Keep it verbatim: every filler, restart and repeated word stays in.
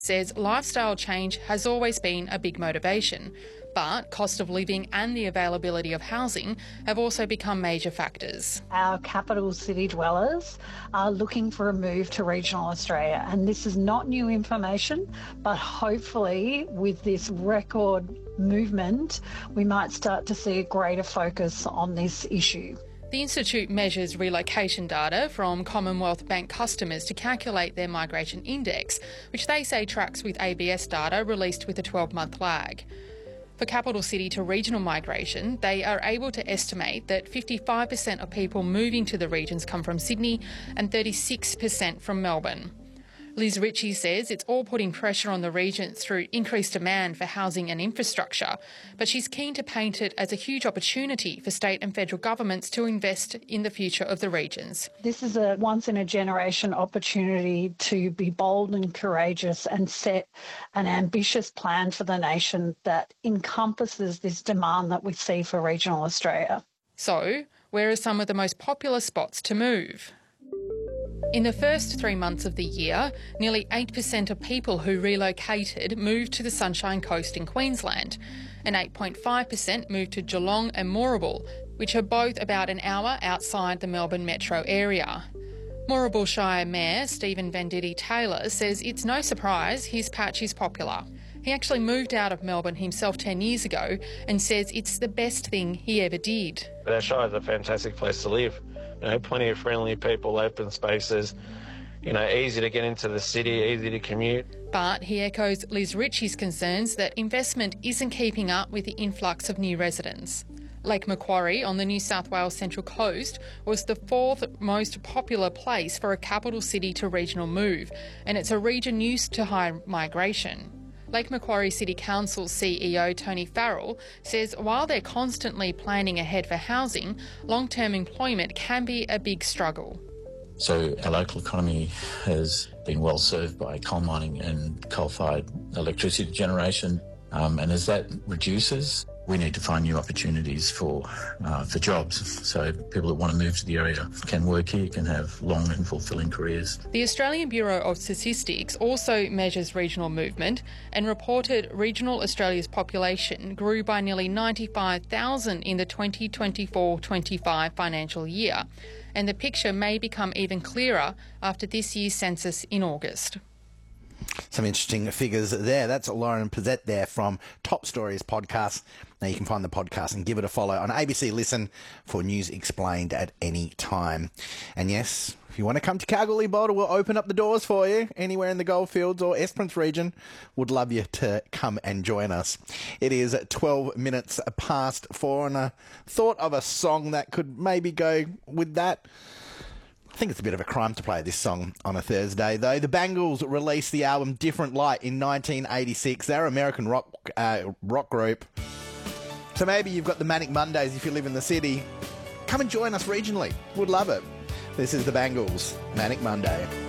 says lifestyle change has always been a big motivation, but cost of living and the availability of housing have also become major factors. Our capital city dwellers are looking for a move to regional Australia, and this is not new information, but hopefully with this record movement, we might start to see a greater focus on this issue. The Institute measures relocation data from Commonwealth Bank customers to calculate their migration index, which they say tracks with A B S data released with a twelve-month lag. For capital city to regional migration, they are able to estimate that fifty-five percent of people moving to the regions come from Sydney and thirty-six percent from Melbourne. Liz Ritchie says it's all putting pressure on the region through increased demand for housing and infrastructure, but she's keen to paint it as a huge opportunity for state and federal governments to invest in the future of the regions. This is a once-in-a-generation opportunity to be bold and courageous and set an ambitious plan for the nation that encompasses this demand that we see for regional Australia. So, where are some of the most popular spots to move? In the first three months of the year, nearly eight percent of people who relocated moved to the Sunshine Coast in Queensland, and eight point five percent moved to Geelong and Moorabool, which are both about an hour outside the Melbourne metro area. Moorabool Shire Mayor Stephen Venditti Taylor says it's no surprise his patch is popular. He actually moved out of Melbourne himself ten years ago and says it's the best thing he ever did. But our shire is a fantastic place to live. You know, plenty of friendly people, open spaces, you know, easy to get into the city, easy to commute. But he echoes Liz Ritchie's concerns that investment isn't keeping up with the influx of new residents. Lake Macquarie on the New South Wales Central Coast was the fourth most popular place for a capital city to regional move, and it's a region used to high migration. Lake Macquarie City Council C E O Tony Farrell says while they're constantly planning ahead for housing, long-term employment can be a big struggle. So our local economy has been well served by coal mining and coal-fired electricity generation, um, and as that reduces, we need to find new opportunities for uh, for jobs. So people that want to move to the area can work here, can have long and fulfilling careers. The Australian Bureau of Statistics also measures regional movement and reported regional Australia's population grew by nearly ninety-five thousand in the twenty twenty-four twenty-five financial year, and the picture may become even clearer after this year's census in August. Some interesting figures there. That's Lauren Pizzette there from Top Stories podcast. Now you can find the podcast and give it a follow on A B C Listen for news explained at any time. And yes, if you want to come to Kalgoorlie Boulder, we'll open up the doors for you anywhere in the Goldfields or Esperance region. Would love you to come and join us. It is twelve minutes past four, and I thought of a song that could maybe go with that. I think it's a bit of a crime to play this song on a Thursday, though. The Bangles released the album Different Light in nineteen eighty-six. They're an American rock uh, rock group. So maybe you've got the Manic Mondays if you live in the city. Come and join us regionally. Would love it. This is the Bangles, Manic Monday.